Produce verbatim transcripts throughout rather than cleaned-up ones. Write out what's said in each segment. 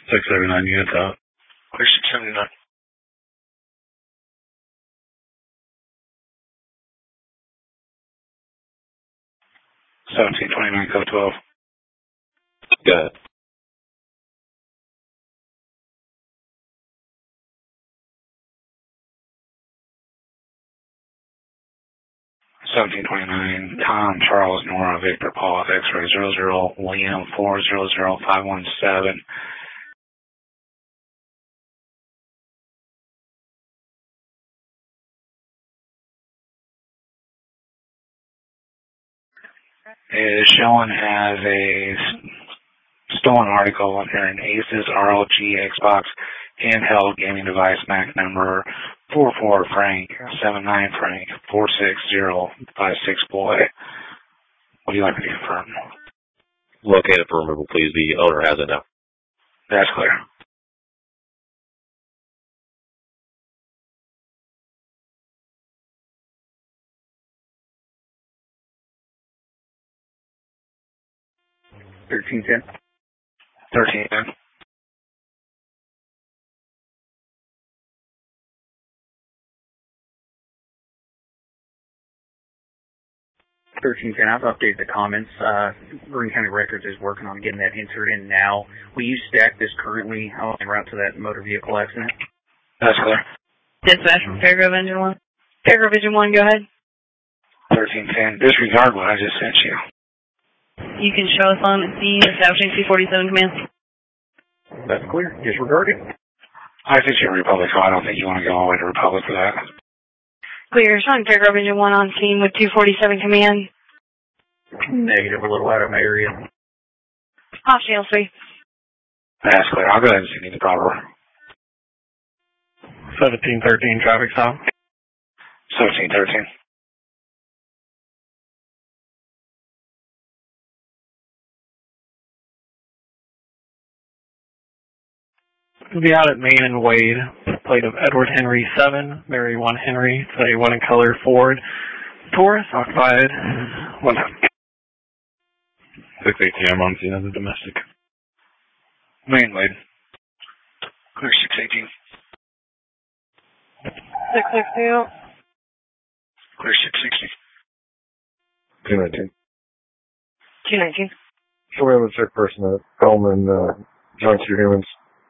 six seventy-nine units out. Clear six seventy-nine. seventeen twenty-nine, code twelve. Go ahead. seventeen twenty-nine, Tom, Charles, Nora, Victor, Paul, X-ray zero zero, Liam, four zero zero five one seven. Is showing as a stolen article here an Asus R O G Xbox handheld gaming device, MAC number four four Frank seven nine Frank four six zero five six boy. What do you like me to confirm? Locate it for removal, please. The owner has it now. That's clear. thirteen ten. thirteen ten. thirteen ten, I've updated the comments. Uh, Greene County Records is working on getting that entered in now. We use stack this currently en route to that motor vehicle accident. That's clear. Dispatch from Paragraph Engine one. Paragraph Engine one, go ahead. thirteen ten, disregard what I just sent you. You can show us on the scene establishing C forty-seven command. That's clear. Disregard it. I think you're Republic, so I don't think you want to go all the way to Republic for that. Clear. Showing Paragraph Engine one on scene with two forty-seven command. Negative, a little out of my area. Option L three. That's clear. I'll go ahead and send you the proper. seventeen thirteen traffic stop. seventeen thirteen. We'll be out at Main and Wade. Plate of Edward Henry seven, Mary one Henry. It's a one in color Ford Taurus, occupied one time. six eighteen, I'm on scene as a domestic. Main Wade. Clear six eighteen. six sixty out. Clear six sixty. two nineteen. two nineteen. So we have a check person at Hellman, uh, John Q. Humans.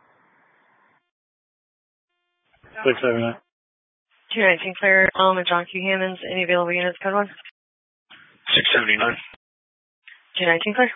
six seventy-nine. two nineteen clear. Um, and John Q. Hammonds. Any available units, code one? six seventy-nine. two nineteen clear.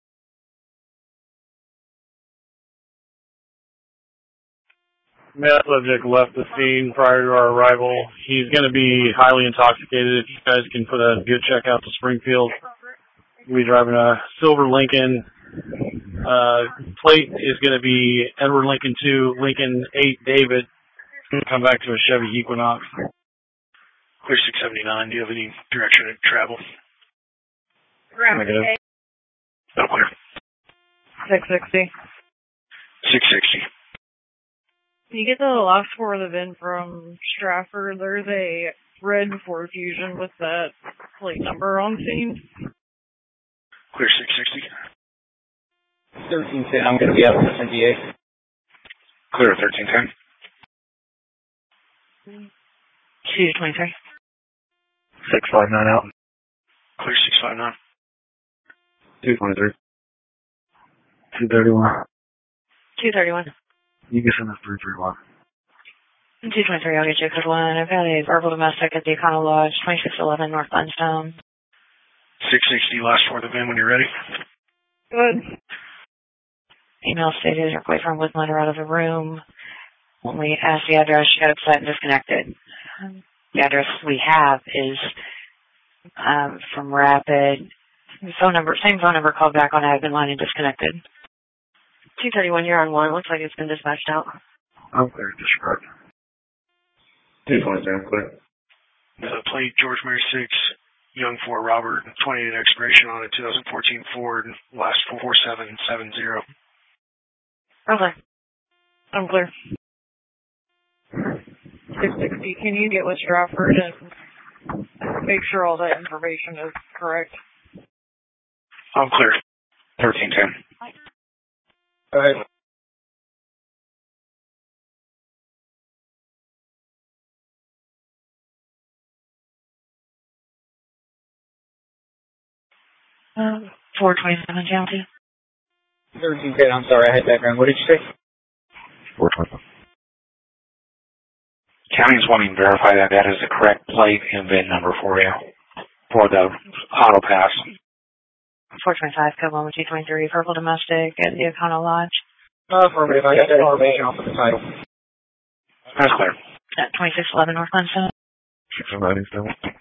Male subject left the scene prior to our arrival. He's going to be highly intoxicated. If you guys can put a good check out to Springfield. We'll be driving a silver Lincoln. Uh, plate is going to be Edward Lincoln two, Lincoln eight David. Come back to a Chevy Equinox. Clear six seventy-nine. Do you have any direction of travel? Negative. No clear. six sixty. six sixty. Can you get the last four of the V I N from Stratford? There's a red Ford Fusion with that plate number on scene. Clear six sixty. thirteen ten, I'm going to be out with N D A. Clear thirteen ten. two twenty-three. six five nine out. Clear six five nine. two twenty-three. two thirty-one. two thirty-one. You can send us three three one. two twenty-three, I'll get you code one. I've got a verbal domestic at the Econo Lodge, twenty-six eleven North Bunstown. six sixty, last four of the V I N when you're ready. Good. Email stated her boyfriend wouldn't let her out of the room. When we asked the address, she got upset and disconnected. The address we have is um, from Rapid. The phone number, same phone number called back on admin line and disconnected. two thirty-one, you're on one. Looks like it's been dispatched out. I'm clear, disregard. two twenty-three, I'm clear. The plate, George Mary six, Young four Robert, twenty-eight expiration on a two thousand fourteen Ford, last four seven seven zero. Okay. I'm clear. six sixty, can you get with Stratford and make sure all that information is correct? I'm clear. thirteen ten. All right. Uh, four twenty-seven, County. thirteen ten, I'm sorry, I had background. What did you say? four twenty-five. County's wanting to verify that that is the correct plate and V I N number for you, for the auto pass. four twenty-five, code one one two twenty-three, Purple Domestic at the Econo Lodge. Uh, affirmative. I got that information off of the title. That's clear. At twenty-six eleven North Glenstone. six oh nine East Dallas.